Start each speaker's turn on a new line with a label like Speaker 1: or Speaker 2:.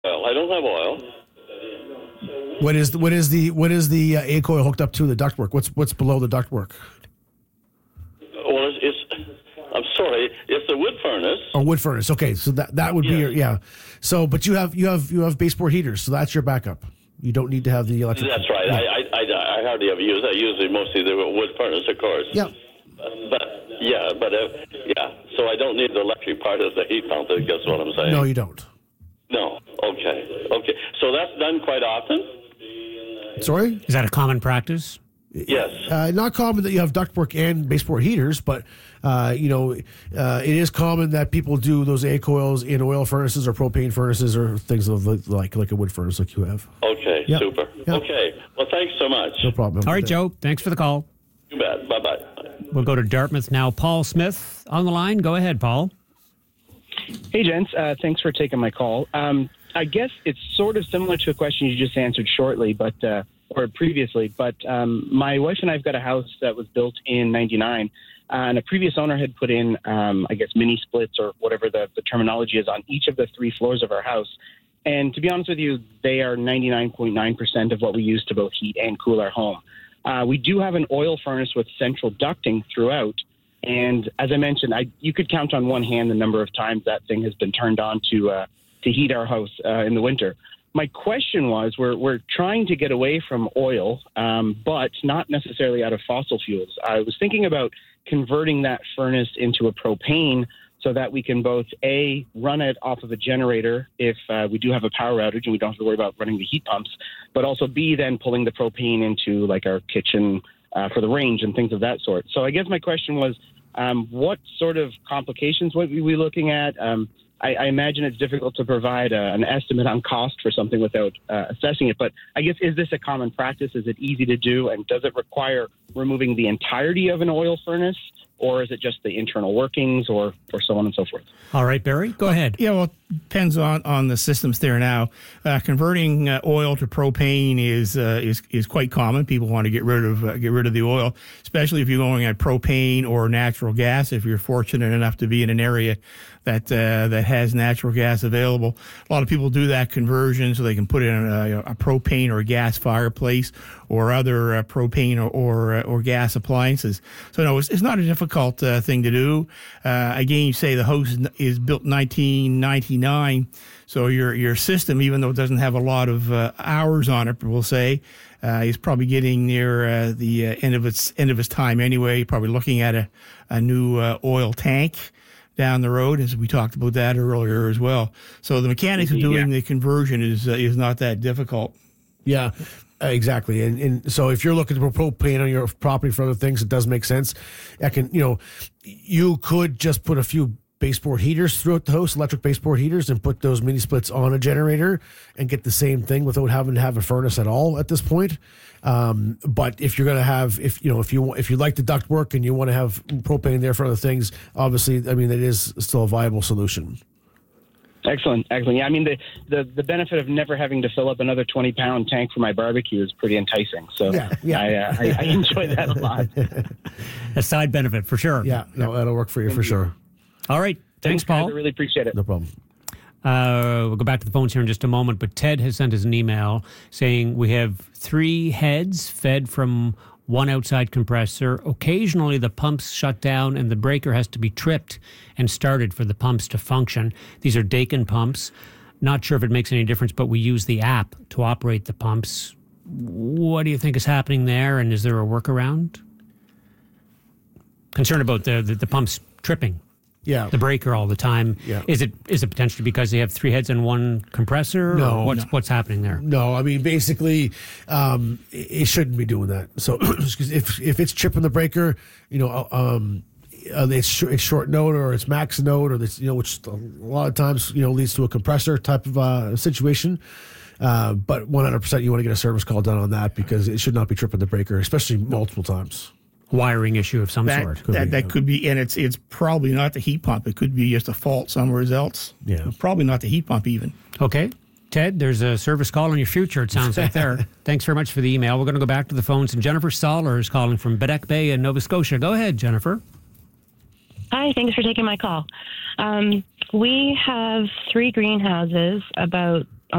Speaker 1: Well, I don't have oil.
Speaker 2: What is the A coil hooked up to the ductwork? What's below the ductwork?
Speaker 1: Well, I'm sorry, it's a wood furnace.
Speaker 2: Oh, wood furnace. Okay, so that would be your. So, but you have baseboard heaters, so that's your backup. You don't need to have the electric.
Speaker 1: That's right.
Speaker 2: Yeah.
Speaker 1: I hardly ever use. I usually mostly the wood furnace, of course.
Speaker 2: Yeah.
Speaker 1: So I don't need the electric part of the heat pump. I guess what I'm saying.
Speaker 2: No, you don't.
Speaker 1: No. Okay. So that's done quite often.
Speaker 2: Sorry?
Speaker 3: Is that a common practice?
Speaker 1: Yes.
Speaker 2: Not common that you have ductwork and baseboard heaters, but it is common that people do those A coils in oil furnaces or propane furnaces or things of like a wood furnace like you have.
Speaker 1: Okay.
Speaker 2: Yep.
Speaker 1: Super.
Speaker 2: Yep.
Speaker 1: Okay. Well, thanks so much.
Speaker 2: No problem.
Speaker 3: All right, Joe. Thanks for the call.
Speaker 1: You bet. Bye-bye.
Speaker 3: We'll go to Dartmouth now. Paul Smith on the line. Go ahead, Paul.
Speaker 4: Hey, gents. Thanks for taking my call. I guess it's sort of similar to a question you just answered shortly, or previously. But my wife and I have got a house that was built in '99, and a previous owner had put in, mini splits or whatever the terminology is on each of the 3 floors of our house. And to be honest with you, they are 99.9% of what we use to both heat and cool our home. We do have an oil furnace with central ducting throughout. And as I mentioned, you could count on one hand the number of times that thing has been turned on to heat our house in the winter. My question was, we're trying to get away from oil, but not necessarily out of fossil fuels. I was thinking about converting that furnace into a propane so that we can both, A, run it off of a generator if we do have a power outage and we don't have to worry about running the heat pumps, but also, B, then pulling the propane into like our kitchen for the range and things of that sort. So I guess my question was, what sort of complications would we be looking at? I imagine it's difficult to provide an estimate on cost for something without assessing it. But I guess, is this a common practice? Is it easy to do? And does it require removing the entirety of an oil furnace? Or is it just the internal workings or so on and so forth?
Speaker 3: All right, Barry, go ahead.
Speaker 5: Yeah, well, it depends on the systems there now. Converting oil to propane is quite common. People want to get rid of the oil, especially if you're going at propane or natural gas. If you're fortunate enough to be in an area that has natural gas available, a lot of people do that conversion so they can put in a propane or a gas fireplace or other propane or gas appliances. So no, it's not a difficult thing to do. Again, you say the house is built 1999, so your system, even though it doesn't have a lot of hours on it, we'll say, is probably getting near the end of its time anyway. You're probably looking at a new oil tank down the road, as we talked about that earlier as well. So the mechanics of doing the conversion is not that difficult.
Speaker 2: Yeah. Exactly, and so if you're looking for propane on your property for other things, it does make sense. You could just put a few baseboard heaters throughout the house, electric baseboard heaters, and put those mini splits on a generator and get the same thing without having to have a furnace at all at this point. But if you're going to have, if you like the duct work and you want to have propane there for other things, obviously, I mean, it is still a viable solution.
Speaker 4: Excellent. Yeah, I mean, the benefit of never having to fill up another 20-pound tank for my barbecue is pretty enticing. So yeah. I enjoy that a lot.
Speaker 3: A side benefit for sure.
Speaker 2: Yeah, no, that'll work for you for sure.
Speaker 3: All right. Thanks, Paul.
Speaker 4: Guys, I really appreciate it.
Speaker 2: No problem.
Speaker 3: We'll go back to the phones here in just a moment, but Ted has sent us an email saying we have 3 heads fed from one outside compressor. Occasionally the pumps shut down and the breaker has to be tripped and started for the pumps to function. These are Daikin pumps. Not sure if it makes any difference, but we use the app to operate the pumps. What do you think is happening there, and is there a workaround? Concerned about the pumps tripping.
Speaker 2: Yeah,
Speaker 3: the breaker all the time.
Speaker 2: Yeah.
Speaker 3: Is it potentially because they have 3 heads and 1 compressor?
Speaker 2: No.
Speaker 3: Or what's happening there?
Speaker 2: No, I mean, basically, it shouldn't be doing that. So if it's tripping the breaker, it's short node or it's max node or this, which a lot of times leads to a compressor type of situation. But 100% you want to get a service call done on that because it should not be tripping the breaker, especially multiple times.
Speaker 3: Wiring issue of some sort.
Speaker 5: That could be, and it's probably not the heat pump. It could be just a fault somewhere else.
Speaker 2: Yeah,
Speaker 5: probably not the heat pump even.
Speaker 3: Okay, Ted, there's a service call in your future. It sounds like there. Thanks very much for the email. We're going to go back to the phones, and Jennifer Stoller is calling from Bedeck Bay in Nova Scotia. Go ahead, Jennifer.
Speaker 6: Hi, thanks for taking my call. We have 3 greenhouses about